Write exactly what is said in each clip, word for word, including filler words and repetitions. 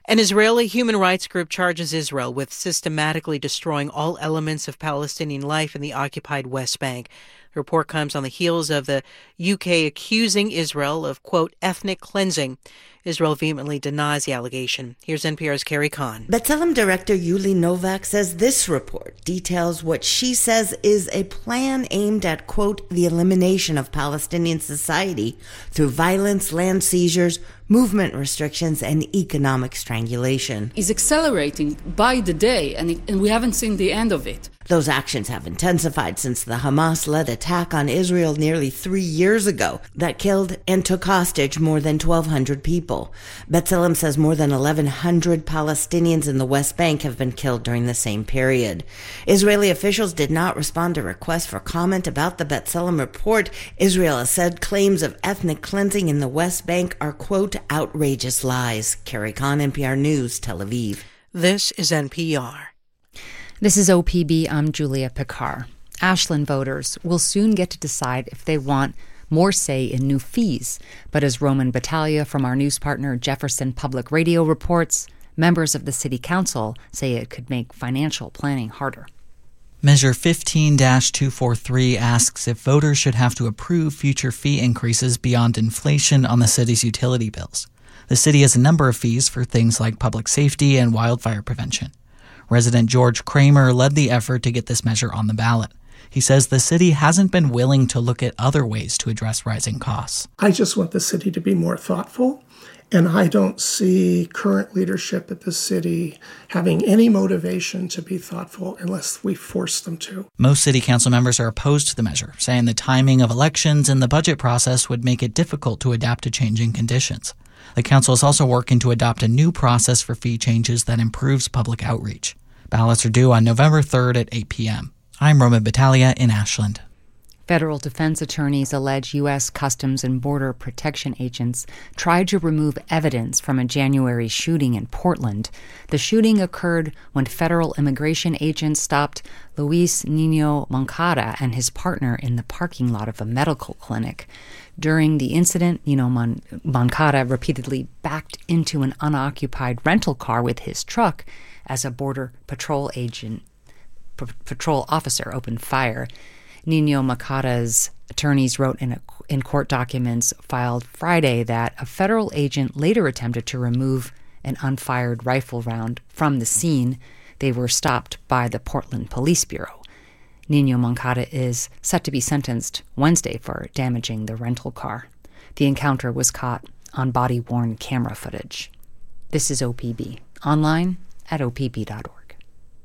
An Israeli human rights group charges Israel with systematically destroying all elements of Palestinian life in the occupied West Bank. The report comes on the heels of the U K accusing Israel of, quote, ethnic cleansing. Israel vehemently denies the allegation. Here's N P R's Carrie Kahn. B'Tselem director Yuli Novak says this report details what she says is a plan aimed at, quote, the elimination of Palestinian society through violence, land seizures, movement restrictions, and economic strangulation. Is accelerating by the day, and, it, and we haven't seen the end of it. Those actions have intensified since the Hamas-led attack on Israel nearly three years ago that killed and took hostage more than twelve hundred people. B'Tselem says more than eleven hundred Palestinians in the West Bank have been killed during the same period. Israeli officials did not respond to requests for comment about the B'Tselem report. Israel has said claims of ethnic cleansing in the West Bank are, quote, outrageous lies. Carrie Kahn, N P R News, Tel Aviv. This is N P R. This is O P B. I'm Julia Picard. Ashland voters will soon get to decide if they want more say in new fees. But as Roman Battaglia from our news partner Jefferson Public Radio reports, members of the city council say it could make financial planning harder. Measure fifteen dash two forty-three asks if voters should have to approve future fee increases beyond inflation on the city's utility bills. The city has a number of fees for things like public safety and wildfire prevention. Resident George Kramer led the effort to get this measure on the ballot. He says the city hasn't been willing to look at other ways to address rising costs. I just want the city to be more thoughtful, and I don't see current leadership at the city having any motivation to be thoughtful unless we force them to. Most city council members are opposed to the measure, saying the timing of elections and the budget process would make it difficult to adapt to changing conditions. The council is also working to adopt a new process for fee changes that improves public outreach. Ballots are due on November third at eight p.m. I'm Roman Battaglia in Ashland. Federal defense attorneys allege U S Customs and Border Protection agents tried to remove evidence from a January shooting in Portland. The shooting occurred when federal immigration agents stopped Luis Nino Moncada and his partner in the parking lot of a medical clinic. During the incident, Nino Mon- Moncada repeatedly backed into an unoccupied rental car with his truck as a Border Patrol agent, p- patrol officer opened fire. Nino Moncada's attorneys wrote in, a, in court documents filed Friday that a federal agent later attempted to remove an unfired rifle round from the scene. They were stopped by the Portland Police Bureau. Nino Moncada is set to be sentenced Wednesday for damaging the rental car. The encounter was caught on body-worn camera footage. This is O P B. Online at O P B dot org.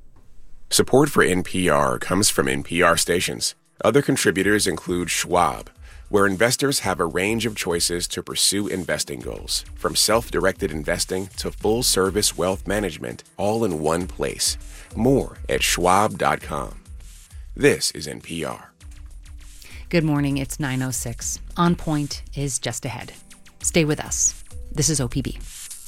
Support for N P R comes from N P R stations. Other contributors include Schwab, where investors have a range of choices to pursue investing goals, from self-directed investing to full-service wealth management, all in one place. More at schwab dot com. This is N P R. Good morning, it's nine oh six. On Point is just ahead. Stay with us. This is O P B.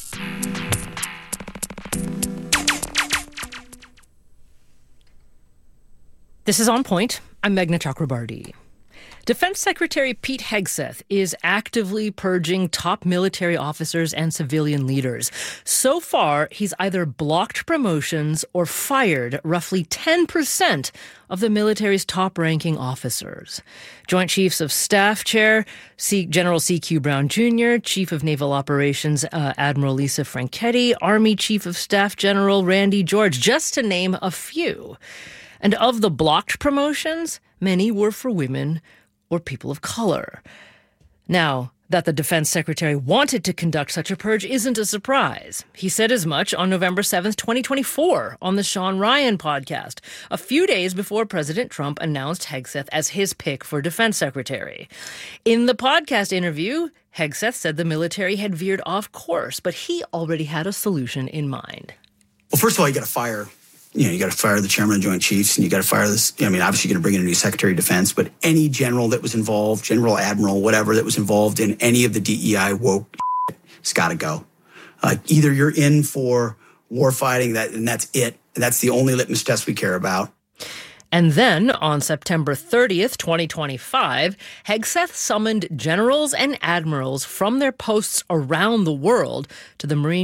This is On Point. I'm Meghna Chakrabarti. Defense Secretary Pete Hegseth is actively purging top military officers and civilian leaders. So far, he's either blocked promotions or fired roughly ten percent of the military's top-ranking officers. Joint Chiefs of Staff Chair C- General C Q Brown Junior, Chief of Naval Operations uh, Admiral Lisa Franchetti, Army Chief of Staff General Randy George, just to name a few. And of the blocked promotions, many were for women or people of color. Now, that the defense secretary wanted to conduct such a purge isn't a surprise. He said as much on November seventh, twenty twenty-four, on the Sean Ryan podcast, a few days before President Trump announced Hegseth as his pick for defense secretary. In the podcast interview, Hegseth said the military had veered off course, but he already had a solution in mind. Well, first of all, you got to fire You know, you got to fire the chairman of Joint Chiefs, and you got to fire this. I mean, obviously, you're going to bring in a new Secretary of Defense, but any general that was involved, general, admiral, whatever, that was involved in any of the D E I woke, it's got to go. Uh, either you're in for war fighting, that, and that's it. That's the only litmus test we care about. And then, on September thirtieth, twenty twenty-five, Hegseth summoned generals and admirals from their posts around the world to the Marine